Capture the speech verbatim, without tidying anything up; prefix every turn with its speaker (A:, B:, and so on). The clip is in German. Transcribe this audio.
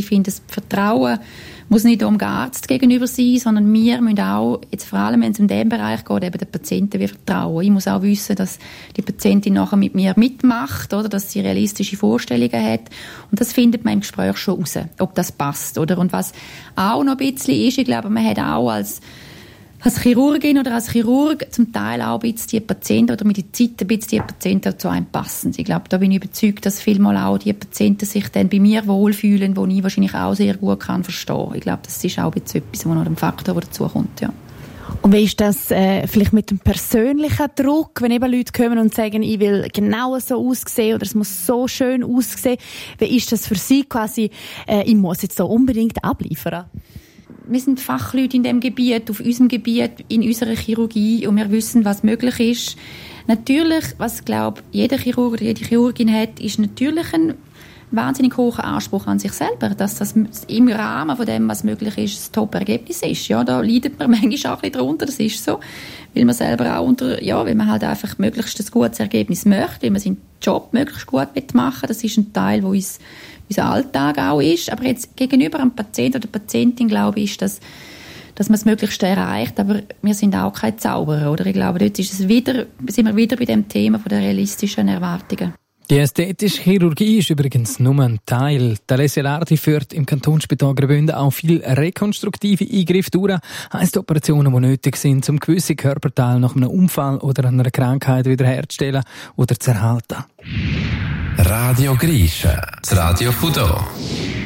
A: finde, das Vertrauen muss nicht dem Arzt gegenüber sein, sondern wir müssen auch, jetzt vor allem, wenn es um diesen Bereich geht, eben den Patienten wir vertrauen. Ich muss auch wissen, dass die Patientin nachher mit mir mitmacht, oder, dass sie realistische Vorstellungen hat. Und das findet man im Gespräch schon raus, ob das passt, oder? Und was auch noch ein bisschen ist, ich glaube, man hat auch als Als Chirurgin oder als Chirurg zum Teil auch ein bisschen die Patienten oder mit der Zeit ein bisschen die Patienten zu einem passen. Ich glaube, da bin ich überzeugt, dass vielmal auch die Patienten sich dann bei mir wohlfühlen, wo ich wahrscheinlich auch sehr gut kann verstehen. Ich glaube, das ist auch ein bisschen etwas, was noch ein Faktor, der dazukommt, ja.
B: Und wie ist das äh, vielleicht mit dem persönlichen Druck, wenn eben Leute kommen und sagen, ich will genau so aussehen oder es muss so schön aussehen. Wie ist das für Sie quasi, äh, ich muss jetzt so unbedingt abliefern?
A: Wir sind Fachleute in dem Gebiet, auf unserem Gebiet, in unserer Chirurgie, und wir wissen, was möglich ist. Natürlich, was, glaube ich, jeder Chirurg oder jede Chirurgin hat, ist natürlich ein wahnsinnig hoher Anspruch an sich selber, dass das im Rahmen von dem, was möglich ist, das Top-Ergebnis ist. Ja, da leidet man manchmal auch ein bisschen drunter, das ist so, weil man selber auch unter, ja, weil man halt einfach möglichst ein gutes Ergebnis möchte, weil man seinen Job möglichst gut machen will. Das ist ein Teil, wo uns unser Alltag auch ist. Aber jetzt gegenüber einem Patienten oder Patientin, glaube ich, ist das, dass man das Möglichste erreicht. Aber wir sind auch keine Zauberer, oder? Ich glaube, dort ist es wieder, sind wir wieder bei dem Thema von der realistischen Erwartungen.
C: Die ästhetische Chirurgie ist übrigens nur ein Teil. Der Alessia Lardi führt im Kantonsspital Graubünden auch viele rekonstruktive Eingriffe durch. Heisst Operationen, die nötig sind, um gewisse Körperteile nach einem Unfall oder einer Krankheit wiederherzustellen oder zu erhalten.
D: Radio Grische, das Radio von hier.